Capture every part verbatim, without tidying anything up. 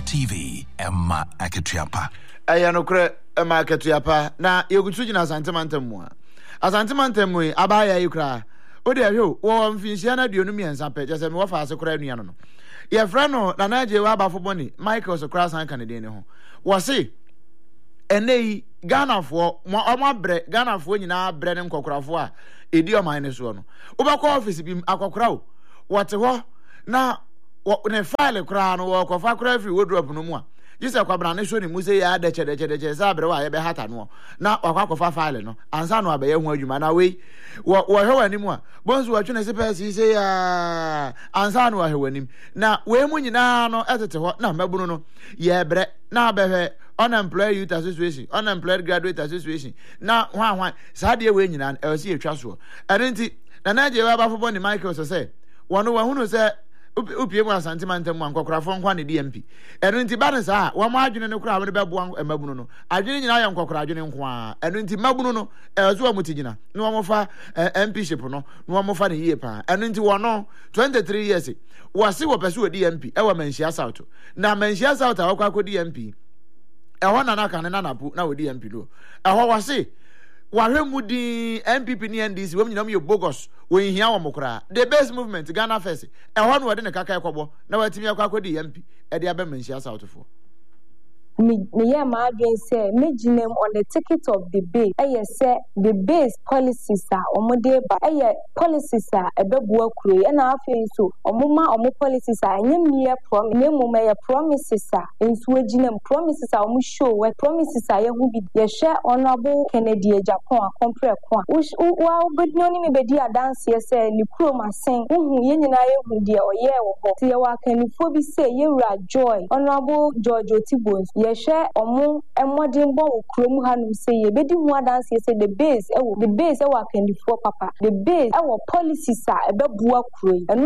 T V Emma Aketiapa. Ayano kre Emma Aketiapa. Na yogutuji na santimantemwa. Asantimantemwe abaya yukra. Ode ahwo wo mfinhia na duonu miensa pe je se me wo fa asekora anuano no. Ye fra no na naje wa abafo boni Michael Sokra San Canadian ne ho. Wo se enei Ghana fo mo omabre Ghana fo nyina bre ne nkokorafo a edi o man ne so no. Wo ba ko office bi akokora wo. Wote ho na ne file kra no wo ko fa kra free wardrobe no mu a. Jise kwabra ne so ni mu se ya de chede chede chede za bre wa ye be hata no. Na wakwa ko fa file no. Ansa no abaye ho adwuma na we wo wo hwe wani mu a. Bonzu wa twene se pesi se ya ansa no wa hwe wani. Na we mu nyina no etete ho na mabunu no ye bre na abehwe unemployed youth association, unemployed graduate association. Na hwan hwan sa de we nyina e o se etwa so. Erinti na naje wa ba fo ni Michael so say wono wa hunu se upie mu asantimantem mu ankokorafo nkwa ne D M P. Erinti ba ne sa wo ma adwene ne kura wo ne be bo mabunu no. Adwene nyina ya nkokora adwene nkwa. Erinti mabunu no e zo amutigina. Ne wo mofa M P ship no, ne wo mofa ne yie pa. Erinti wono twenty-three years. Wo se wo pese wo D M P e wo Manhyia South. Na Manhyia South a wo kwa ko D M P. E ho na na kan na napu na wo D M P do. E ho wo se wahemudi M P P ni N D C wem nyinam ye bogus wo hia wo mokra the best movement Ghana first e ho no wode ne kaka ekobo na watimi akwa akodi M P e de aba Manhyia South fo me me ya ma again say me ginem on the ticket of the base eh say the base policies are omode ba eh policies are ebebu akure e na afi so omuma omo policies are nyem ye prom nyem me ye promises are enso ginem promises are omo show we promises are ye hu bi ye share honorable Kennedy Japan a compare kwa wa obedno ni me bedi dance ye say ni kuro masen hu ye nyina ye hu de oye wo ho tie wa kanifo bi say ye wura joy honorable George Otibon ye share omo emodin bo okrom hanum say ye bedi hu adanse ye say the base e wo the base e wa kanifo papa the base e wo policies a ebebu akure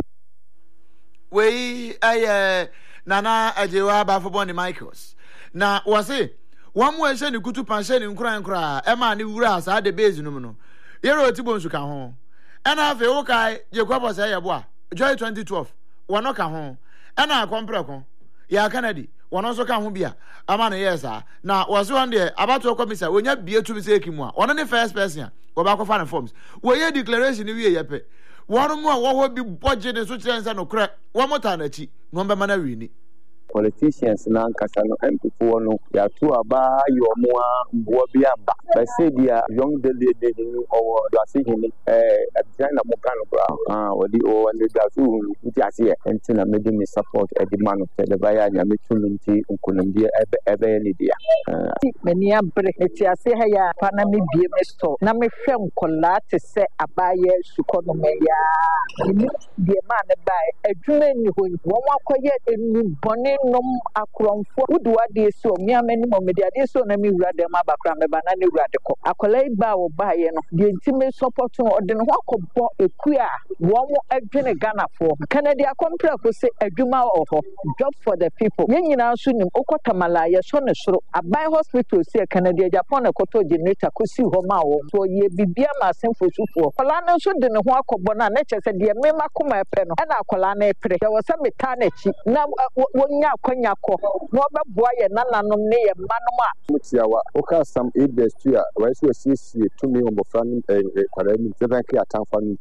we aye nana ajewa ba fo ni Michaels na wase one mo ehye ni kutu panhye ni nkura nkura e ma ni wura sa the base no no yero Otibon su ka ho e na afi wo kai je kwabo say ye bo a Joy twenty twelve wono ka ho e na akompre ko ya Kennedy wono so ka ho bia ama no yes a na wase one dey about to come say onya bie tu bi say ekimu a wono ne first person a wo ba ko fa na forms wo ye declaration ni wie ye pe wono mo a wo ho bi budget ne so kire nsa no kra wo mota na chi no be mana wi ni politicians na nkasa no M P four no ya to aba yo mo a mbo bia mba ba say dia young dele de ni owo do ase hini eh adjan na mo kan bra ah odi o wande da so nti ase e nti na mede me support e di man of the baya nya me tunu nti nkunum dia ebe ebe ni dia meni abre eti ase ha ya pa na me bie me so na me hwe nkola te se abaye sukono me ya ni die man ba adwuma ni ho wo akoye enu bone nom akromfo wuduwa de so mi amani mo me de ade so na mi wura dem abakra me ba na ne wura de ko akola ba wo ba ye no de ntime support o de no akobọ eku a wo mo adwene Ghana fo Kennedy akompra ko se adwuma oho job for the people ye nyina so nim okotamala ye so ne soro abai hospital se Kennedy Japan ekoto generator ko si ho ma wo so ye bibia ma senfo sufo kola na so de ne ho akobọ na na chese de me makoma epe no na akola na epre ye wo se meta na chi na wonya akonya ko no beboa ye nananom ne ye manom a mutiawa oka sam eight days to ya why so C C to me on bofran eh kwara mi seven k atamfa ni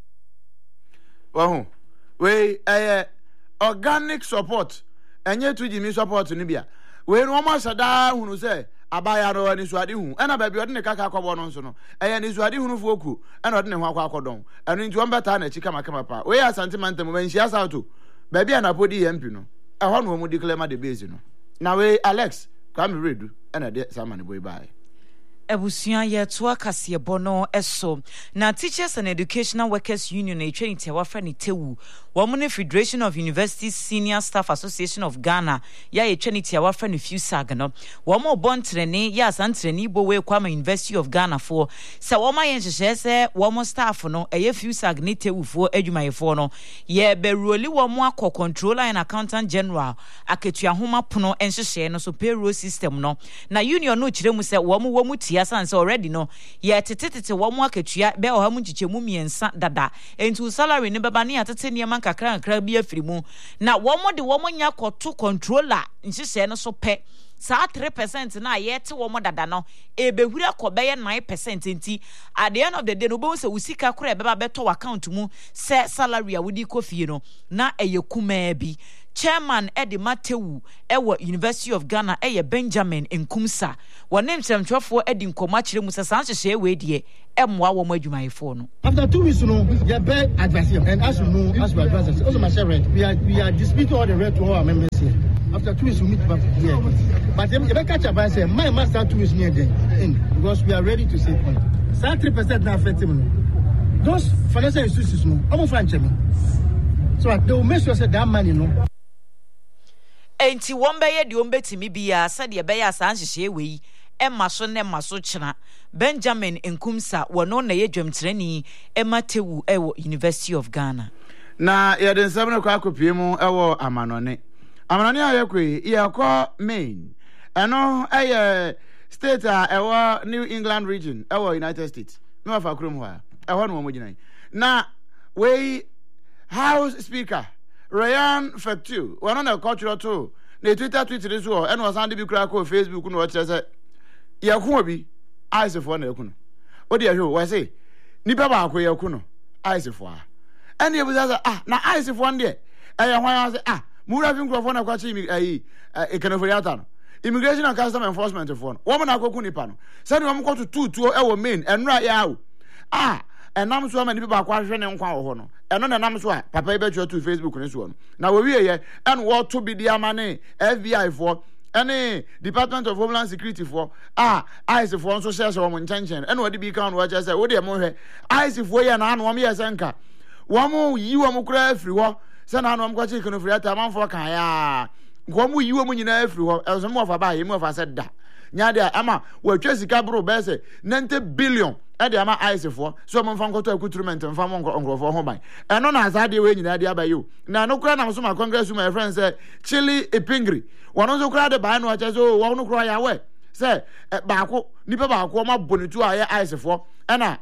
wahu we eh organic support enye to jimi support ni bia we no ma sada hunu se abaya ro ni suade hu ena ba bi ode ne kaka akobo no nso no eye ni suade hunu fu oku ena ode ne ho akwa akodon enu nti ombeta na chi kama kama pa we asantimantem Manhyia South ba bia na podi M P no e ho no mo declare the base no na we Alex come read ena de samane boy bye Ebusuan ye to akase bono eso na Teachers and Educational Workers Union e twani te wa fra ni tewu wo mo ne Federation of Universities Senior Staff Association of Ghana ya ye twani te wa fra ni FUSAG no wo mo bontrene ya santrene bo we kwa University of Ghana for se wo ma ye nhye se wo mo staff no e ye FUSAG ni tewu fo adwumayefo no ye beruoli wo mo akọ controller and accountant general aketua homa pono enhye no so payroll system no na union no kire mu se wo mo wo mu tia akatua sanse already no ye tetetete wo mo akatua be o ha mu chichemu miensa dada enti salary ne beba ne atete ne man kakra kakra bi afiri mu na wo mo de wo mo nya koto controller nhihye no so pe sa three percent na yete wo mo dada no e behuri akobe ye nine percent enti at the end of the day no bo se usika kura beba beto account mu se salary a wodi kofie no na eye kuma bi chairman Eddie Matewu ewo University of Ghana eye Benjamin Nkumsa wone mchemchwafo Eddie Nkoma kire mu se sanhye we die emwa wo mo adwumayefo no. After two weeks no your bed advice and as you know as we advise also my share we are we are disputing all the rest to all our members here. After two weeks we meet back here but them you catch advice say my master two weeks near then because we are ready to save money. So three percent na affect them. Those financial institutions no I'm franche me. So they will make sure say that money no enti wombeye de ombetimi bia sade ye beya sanhye we emma so ne maso kyena Benjamin Nkumsa wono na ye dwamtrani Ematewu ewo University of Ghana na ye den sabne kwa akopie mu ewo amanone amanone ayekwe ye akọ main eno eye state a ewo New England region ewo United States me wafa krom ho a eho no mo ginan na we House Speaker Ryan Factu one on the cultural too na Twitter tweet this so and was and bi kura ko Facebook no kire say yakun bi aisefo na yakun o de ahwe we say nipa ba ko yakun no aisefo a and you say ah na aisefo nde eh hwan say ah mura fi nkrofo na kwachi mi ayi ekanofori ata no Immigration and Customs Enforcement for no woman akokun nipa no say no mo ko to tutuo e wo main enra ya o ah enam so ma nipa ba kwa hwe ne nkwa wo ho no eno na nam so a papa ibe twa to Facebook ne so no na we wie ye en wo to bi dia mane F B I for any Department of Homeland Security for ah I C for so share so mo nchenchen en wo de bi kan wo je say wo de mo hwe I C for ye na anu wo me ye senka wo mo yi wo mo kura afiri ho se na anu wo kwa chi kono firi ata manfo kan ya wo mo yi wo mo nyina afiri ho e so mo fa ba ye mo fa se da nya de ama wo twa sika bro be se ninety billion ade ama ice for so mo fan koto akutrement mfa mo nkrofo ho ban eno na azade we nyina de abayo na no kura na so ma congress my friend say Chili Ipingri wono so kura de ban no ache so wo no kura ya we say baako nipa baako ma bonitu aye ice for ena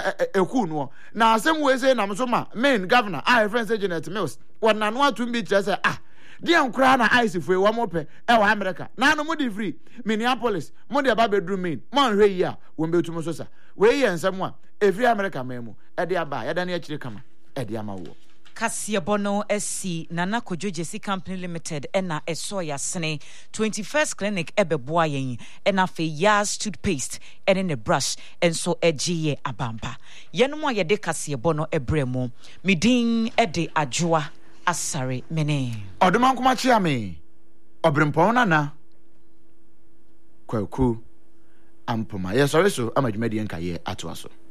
eku no na asem we say na so ma main governor I friend say Janet Mills wona no atum bi kire say ah dia nkura na ice for we mo pe e wa America na no mo di free Minneapolis mo de ba bedroom main mo hwe yi a wo betu mo so sa we yi ensem a every America memu e de aba ya da na akire kama e de ama wo Kasiebono S C Nana Kojo Jesse Company Limited ena esoya sene twenty-first clinic ebeboa yen ena fe Yas toothpaste ene ne brush enso egiye abamba yenmo ye de Kasiebono ebremu midin ede adwoa asare mene odoman kuma chia me obrempon nana kwaku ampoma ye sorry so amadwumadi enka ye atoaso